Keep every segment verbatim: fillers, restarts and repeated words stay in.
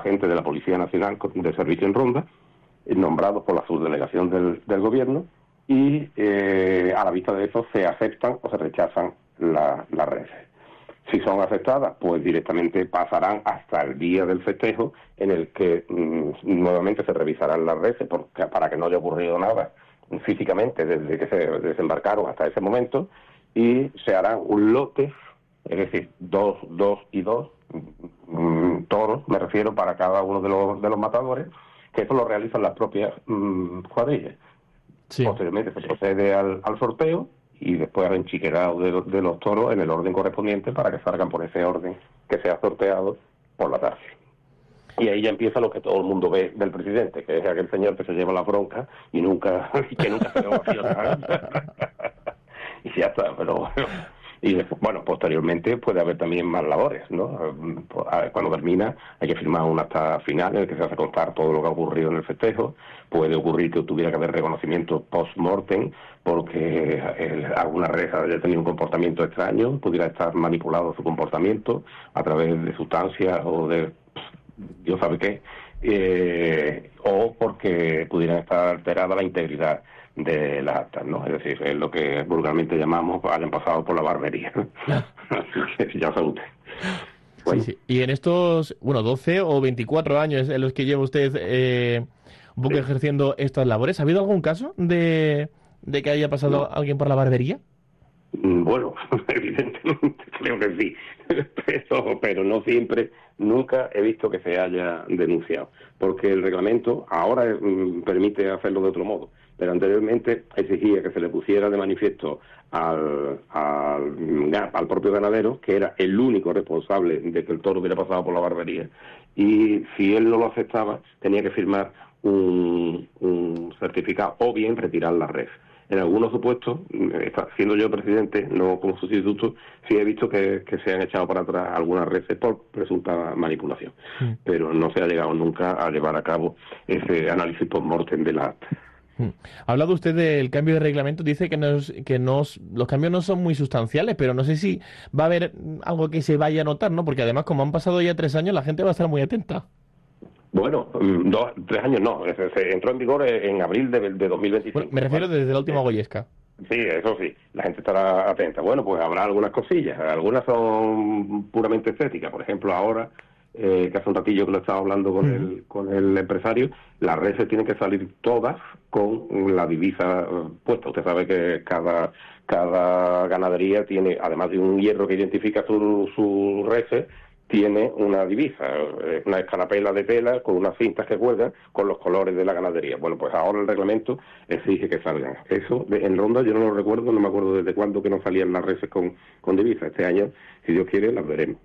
agentes de la Policía Nacional de servicio en ronda, nombrados por la subdelegación del, del gobierno, y eh, a la vista de eso se aceptan o se rechazan la, las reses. Si son aceptadas, pues directamente pasarán hasta el día del festejo, en el que mmm, nuevamente se revisarán las reses porque, para que no haya ocurrido nada físicamente desde que se desembarcaron hasta ese momento, y se harán un lote, es decir, dos, dos y dos mmm, toros, me refiero, para cada uno de los, de los matadores, que eso lo realizan las propias mmm, cuadrillas. Sí. Posteriormente se procede al, al sorteo y después al enchiquerado de, de los toros en el orden correspondiente para que salgan por ese orden que se ha sorteado por la tarde. Y ahí ya empieza lo que todo el mundo ve del presidente, que es aquel señor que se lleva la bronca y nunca y que nunca se ovaciona. Y ya está, pero bueno. Y después, bueno, posteriormente puede haber también más labores, ¿no? Cuando termina hay que firmar un acta final en el que se hace constar todo lo que ha ocurrido en el festejo. Puede ocurrir que tuviera que haber reconocimiento post-mortem porque el, alguna res haya tenido un comportamiento extraño, pudiera estar manipulado su comportamiento a través de sustancias o de Dios sabe qué, eh, o porque pudiera estar alterada la integridad de las actas, ¿no? Es decir, es lo que vulgarmente llamamos hayan pasado por la barbería. Ya sabe usted. Bueno. Sí, sí. Y en estos, bueno, doce o veinticuatro años en los que lleva usted eh, un poco sí. ejerciendo estas labores, ¿ha habido algún caso de, de que haya pasado no. alguien por la barbería? Bueno, evidentemente creo que sí, pero, pero no siempre, nunca he visto que se haya denunciado, porque el reglamento ahora mm, permite hacerlo de otro modo, pero anteriormente exigía que se le pusiera de manifiesto al, al, al propio ganadero que era el único responsable de que el toro hubiera pasado por la barbería, y si él no lo aceptaba tenía que firmar un, un certificado o bien retirar la res. En algunos supuestos, siendo yo presidente, no como sustituto, sí he visto que, que se han echado para atrás algunas reses por presunta manipulación. Mm. Pero no se ha llegado nunca a llevar a cabo ese análisis post-mortem de la acta. Mm. Ha hablado usted del cambio de reglamento, dice que, nos, que nos, los cambios no son muy sustanciales, pero no sé si va a haber algo que se vaya a notar, ¿no? Porque además, como han pasado ya tres años, la gente va a estar muy atenta. Bueno, dos, tres años no, se entró en vigor en abril de, de dos mil veinticinco. Bueno, me refiero desde la última Goyesca. Sí, eso sí, la gente estará atenta. Bueno, pues habrá algunas cosillas, algunas son puramente estéticas. Por ejemplo, ahora, eh, que hace un ratillo que lo estaba hablando con, uh-huh. el, con el empresario, las reses tienen que salir todas con la divisa puesta. Usted sabe que cada, cada ganadería tiene, además de un hierro que identifica su, su reses, tiene una divisa, una escarapela de tela con unas cintas que cuelgan con los colores de la ganadería. Bueno, pues ahora el reglamento exige que salgan. Eso de, en Ronda yo no lo recuerdo, no me acuerdo desde cuándo que no salían las reses con, con divisa. Este año, si Dios quiere, las veremos.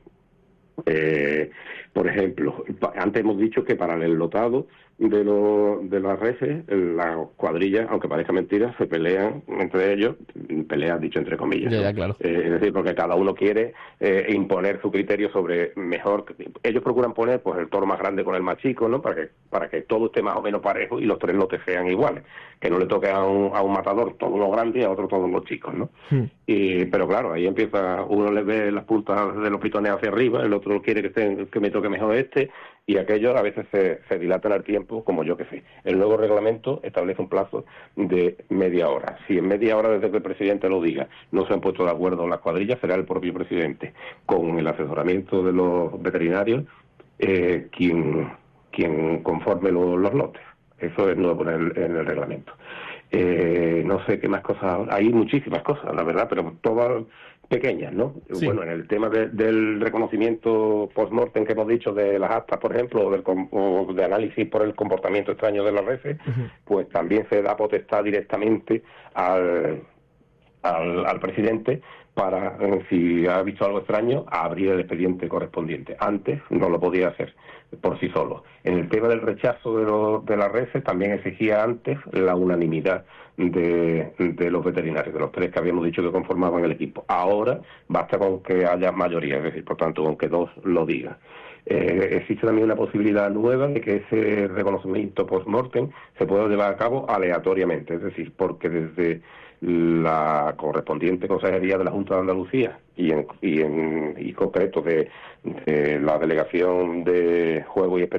Eh, por ejemplo, antes hemos dicho que para el enlotado de, lo, de las reses, las cuadrillas, aunque parezca mentira, se pelean entre ellos, peleas dicho entre comillas, ya, ¿no? ya, claro. eh, es decir, porque cada uno quiere eh, imponer su criterio sobre mejor, ellos procuran poner pues el toro más grande con el más chico, ¿no? Para que para que todo esté más o menos parejo y los tres lotes sean iguales, que no le toque a un, a un matador todos los grandes y a otro todos los chicos, ¿no? Hmm. Y, pero claro, ahí empieza, uno le ve las puntas de los pitones hacia arriba, el otro quiere que, esté, que me toque mejor este, y aquello a veces se, se dilatan al tiempo, como yo que sé. El nuevo reglamento establece un plazo de media hora. Si en media hora desde que el presidente lo diga no se han puesto de acuerdo las cuadrillas, será el propio presidente, con el asesoramiento de los veterinarios, eh, quien, quien conforme lo, los lotes. Eso es nuevo en el, en el reglamento. Eh, no sé qué más cosas, hay muchísimas cosas, la verdad, pero todas pequeñas, ¿no? Sí. Bueno, en el tema de, del reconocimiento post-mortem que hemos dicho de las actas, por ejemplo, o, del, o de análisis por el comportamiento extraño de las reses, uh-huh. pues también se da potestad directamente al, al, al presidente para, si ha visto algo extraño, a abrir el expediente correspondiente. Antes no lo podía hacer por sí solo. En el tema del rechazo de, lo, de las reses también exigía antes la unanimidad de, de los veterinarios, de los tres que habíamos dicho que conformaban el equipo. Ahora basta con que haya mayoría, es decir, por tanto, con que dos lo digan. Eh, existe también una posibilidad nueva de que ese reconocimiento post-mortem se pueda llevar a cabo aleatoriamente, es decir, porque desde la correspondiente Consejería de la Junta de Andalucía y en, y en y concreto de, de la Delegación de Juego y Espectáculos